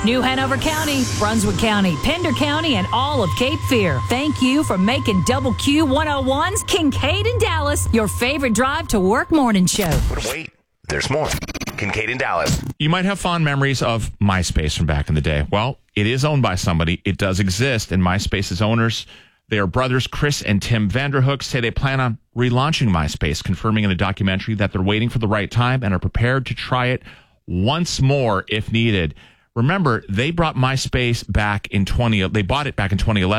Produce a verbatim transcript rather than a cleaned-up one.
New Hanover County, Brunswick County, Pender County, and all of Cape Fear. Thank you for making Double Q one oh one's Kincaid and Dallas your favorite drive to work morning show. But wait, there's more. Kincaid and Dallas. You might have fond memories of MySpace from back in the day. Well, it is owned by somebody. It does exist, and MySpace's owners, they are brothers Chris and Tim Vanderhook, say they plan on relaunching MySpace, confirming in a documentary that they're waiting for the right time and are prepared to try it once more if needed. Remember, they brought MySpace back in twenty. They bought it back in twenty eleven.